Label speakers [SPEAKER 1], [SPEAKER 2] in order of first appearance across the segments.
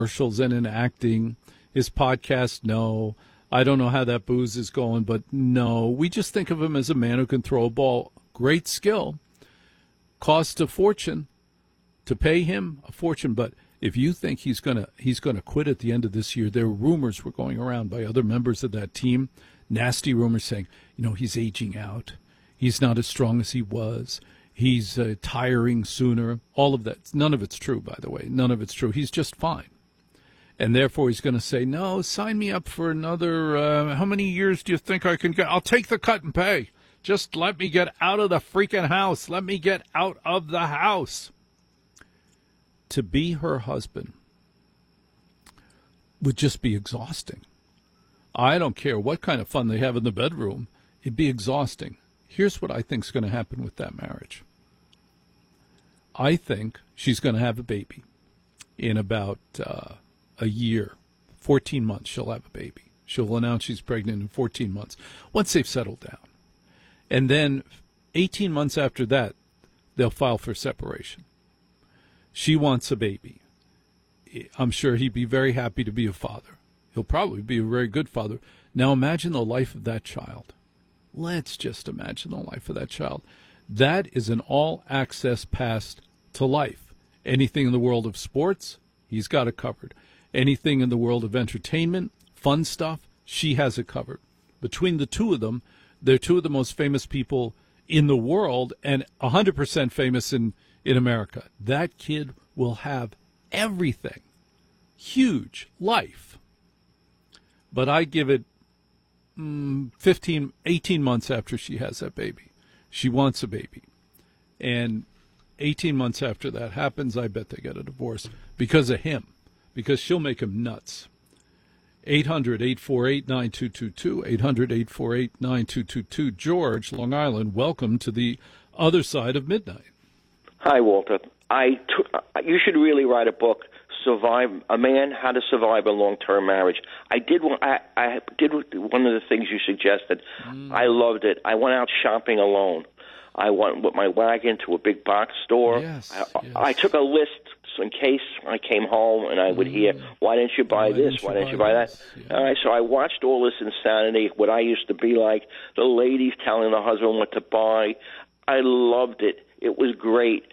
[SPEAKER 1] commercials and in acting. His podcast, no. I don't know how that booze is going, but no. We just think of him as a man who can throw a ball. Great skill. Cost a fortune to pay him, a fortune. But if you think he's gonna quit at the end of this year, there are rumors were going around by other members of that team, nasty rumors saying, he's aging out. He's not as strong as he was. He's tiring sooner. All of that. None of it's true, by the way. None of it's true. He's just fine. And therefore, he's going to say, no, sign me up for another, how many years do you think I can get? I'll take the cut and pay. Just let me get out of the freaking house. Let me get out of the house. To be her husband would just be exhausting. I don't care what kind of fun they have in the bedroom. It'd be exhausting. Here's what I think is going to happen with that marriage. I think she's going to have a baby in about a year, 14 months. She'll have a baby. She'll announce she's pregnant in 14 months once they've settled down. And then 18 months after that, they'll file for separation. She wants a baby. I'm sure he'd be very happy to be a father. He'll probably be a very good father. Now imagine the life of that child. Let's just imagine the life of that child. That is an all-access pass to life. Anything in the world of sports, he's got it covered. Anything in the world of entertainment, fun stuff, she has it covered. Between the two of them, they're two of the most famous people in the world and 100% famous in America. That kid will have everything. Huge life. But I give it 18 months after she has that baby. She wants a baby. And 18 months after that happens, I bet they get a divorce because of him, because she'll make him nuts. 800-848-9222, 800-848-9222. George, Long Island, welcome to the other side of midnight.
[SPEAKER 2] Hi, Walter. You should really write a book, A Man How to Survive a Long-Term Marriage. I did one of the things you suggested. I loved it. I went out shopping alone. I went with my wagon to a big box store.
[SPEAKER 1] Yes,
[SPEAKER 2] I took a list in case I came home and I would hear, why didn't you buy this? Why didn't you buy that?
[SPEAKER 1] Yeah.
[SPEAKER 2] All right, so I watched all this insanity, what I used to be like, the ladies telling the husband what to buy. I loved it. It was great.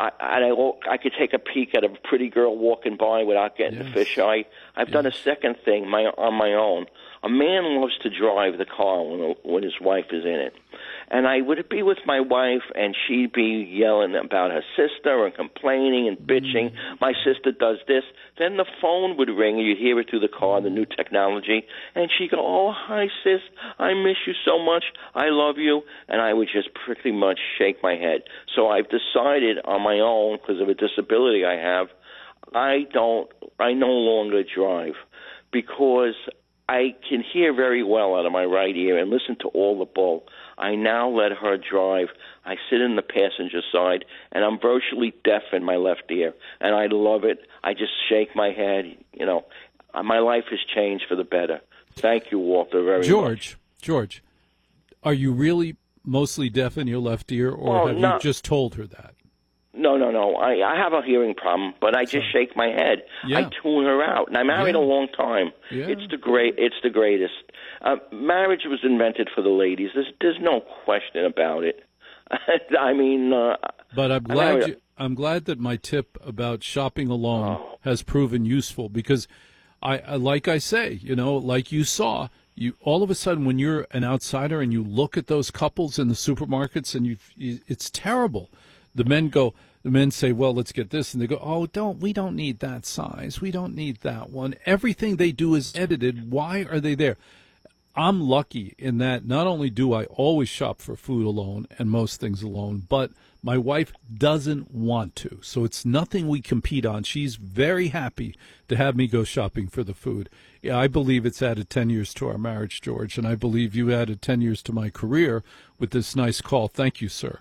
[SPEAKER 2] I could take a peek at a pretty girl walking by without getting the fisheye. I've done a second thing on my own. A man loves to drive the car when his wife is in it. And I would be with my wife, and she'd be yelling about her sister and complaining and bitching. My sister does this. Then the phone would ring, and you'd hear it through the car, the new technology. And she'd go, oh, hi, sis. I miss you so much. I love you. And I would just pretty much shake my head. So I've decided on my own, because of a disability I have, I no longer drive because I can hear very well out of my right ear and listen to all the bull. I now let her drive. I sit in the passenger side, and I'm virtually deaf in my left ear, and I love it. I just shake my head. My life has changed for the better. Thank you, Walter, very much.
[SPEAKER 1] George, are you really mostly deaf in your left ear, or have you just told her that?
[SPEAKER 2] No. I have a hearing problem, but I just shake my head.
[SPEAKER 1] Yeah.
[SPEAKER 2] I tune her out, and I married a long time.
[SPEAKER 1] Yeah.
[SPEAKER 2] It's the greatest. Marriage was invented for the ladies. There's no question about it. I mean,
[SPEAKER 1] but I'm glad that my tip about shopping alone has proven useful because like I say, like you saw. You all of a sudden, when you're an outsider and you look at those couples in the supermarkets, and it's terrible. The men say, well, let's get this. And they go, oh, we don't need that size. We don't need that one. Everything they do is edited. Why are they there? I'm lucky in that not only do I always shop for food alone and most things alone, but my wife doesn't want to. So it's nothing we compete on. She's very happy to have me go shopping for the food. Yeah, I believe it's added 10 years to our marriage, George, and I believe you added 10 years to my career with this nice call. Thank you, sir.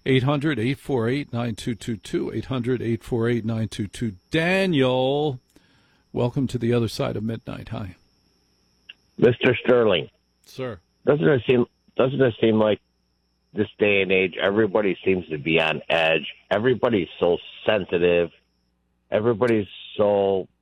[SPEAKER 1] 800-848-9222, 800-848-9222. Daniel, welcome to the other side of midnight. Hi.
[SPEAKER 3] Mr. Sterling.
[SPEAKER 1] Sir.
[SPEAKER 3] Doesn't it seem like this day and age, everybody seems to be on edge. Everybody's so sensitive. Everybody's so